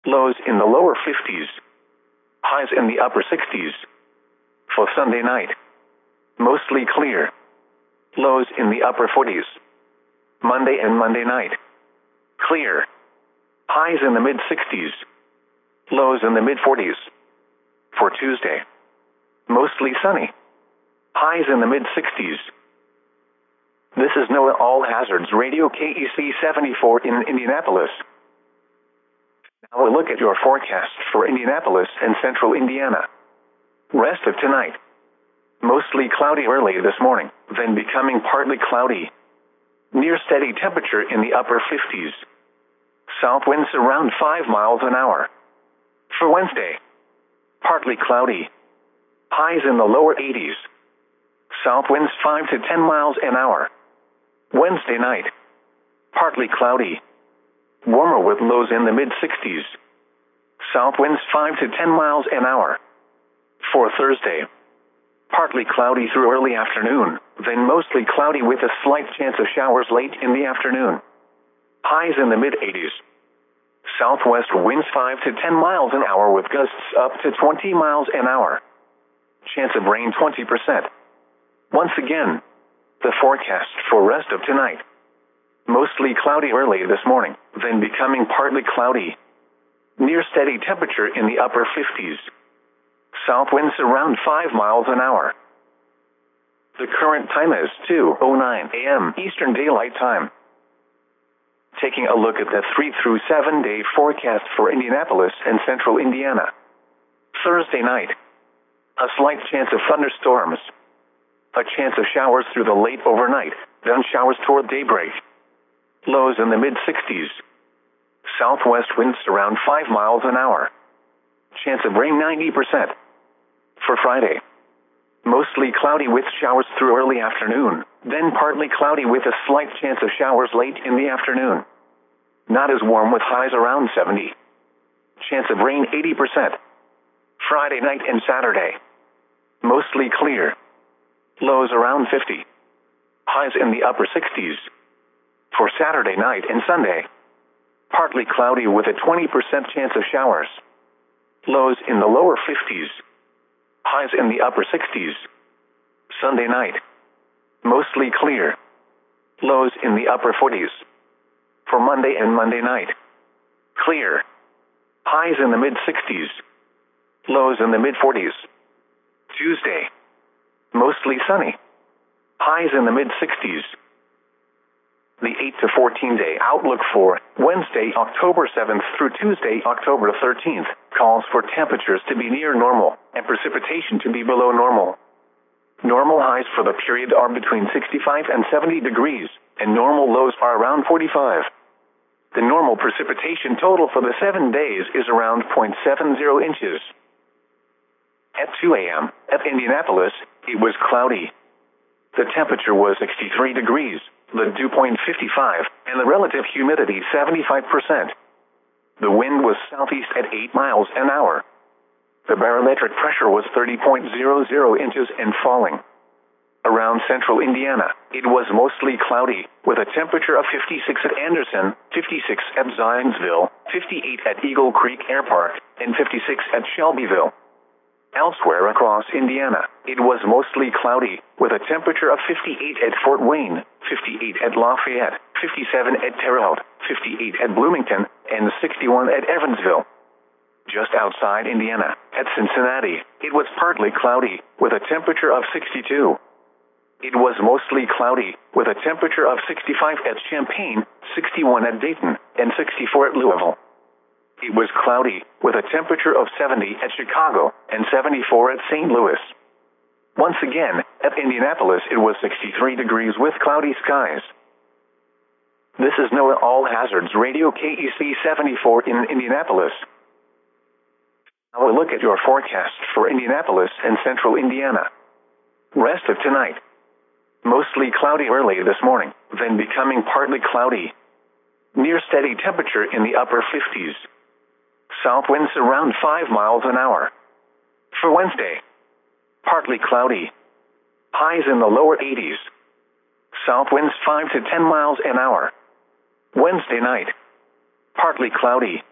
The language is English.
lows in the lower 50s, highs in the upper 60s. For Sunday night, mostly clear, lows in the upper 40s. Monday and Monday night, clear, highs in the mid-60s, lows in the mid-40s. For Tuesday, mostly sunny, highs in the mid-60s. This is NOAA All Hazards Radio KEC 74 in Indianapolis. Now a look at your forecast for Indianapolis and central Indiana. Rest of tonight, mostly cloudy early this morning, then becoming partly cloudy. Near steady temperature in the upper 50s. South winds around 5 miles an hour. For Wednesday, partly cloudy. Highs in the lower 80s. South winds 5 to 10 miles an hour. Wednesday night, partly cloudy. Warmer with lows in the mid-60s. South winds 5 to 10 miles an hour. For Thursday, partly cloudy through early afternoon, then mostly cloudy with a slight chance of showers late in the afternoon. Highs in the mid-80s. Southwest winds 5 to 10 miles an hour with gusts up to 20 miles an hour. Chance of rain 20%. Once again, the forecast for rest of tonight. Mostly cloudy early this morning, then becoming partly cloudy. Near steady temperature in the upper 50s. South winds around 5 miles an hour. The current time is 2:09 a.m. Eastern Daylight Time. Taking a look at the 3 through 7 day forecast for Indianapolis and central Indiana. Thursday night, a slight chance of thunderstorms. A chance of showers through the late overnight, then showers toward daybreak. Lows in the mid-60s. Southwest winds around 5 miles an hour. Chance of rain 90%. For Friday, mostly cloudy with showers through early afternoon, then partly cloudy with a slight chance of showers late in the afternoon. Not as warm with highs around 70. Chance of rain 80%. Friday night and Saturday, mostly clear. Lows around 50. Highs in the upper 60s. For Saturday night and Sunday, partly cloudy with a 20% chance of showers. Lows in the lower 50s. Highs in the upper 60s. Sunday night, mostly clear. Lows in the upper 40s. For Monday and Monday night, clear. Highs in the mid-60s. Lows in the mid-40s. Tuesday, mostly sunny. Highs in the mid-60s. The 8 to 14 day outlook for Wednesday, October 7th through Tuesday, October 13th, calls for temperatures to be near normal and precipitation to be below normal. Normal highs for the period are between 65 and 70 degrees, and normal lows are around 45. The normal precipitation total for the 7 days is around 0.70 inches. At 2 a.m., at Indianapolis, it was cloudy. The temperature was 63 degrees, the dew point 55, and the relative humidity 75%. The wind was southeast at 8 miles an hour. The barometric pressure was 30.00 inches and falling. Around central Indiana, it was mostly cloudy, with a temperature of 56 at Anderson, 56 at Zionsville, 58 at Eagle Creek Air Park, and 56 at Shelbyville. Elsewhere across Indiana, it was mostly cloudy, with a temperature of 58 at Fort Wayne, 58 at Lafayette, 57 at Terre Haute, 58 at Bloomington, and 61 at Evansville. Just outside Indiana, at Cincinnati, it was partly cloudy, with a temperature of 62. It was mostly cloudy, with a temperature of 65 at Champaign, 61 at Dayton, and 64 at Louisville. It was cloudy, with a temperature of 70 at Chicago, and 74 at St. Louis. Once again, at Indianapolis it was 63 degrees with cloudy skies. This is NOAA All Hazards Radio KEC 74 in Indianapolis. Now a look at your forecast for Indianapolis and central Indiana. Rest of tonight. Mostly cloudy early this morning, then becoming partly cloudy. Near steady temperature in the upper 50s. South winds around 5 miles an hour. For Wednesday, partly cloudy. Highs in the lower 80s. South winds 5 to 10 miles an hour. Wednesday night, partly cloudy.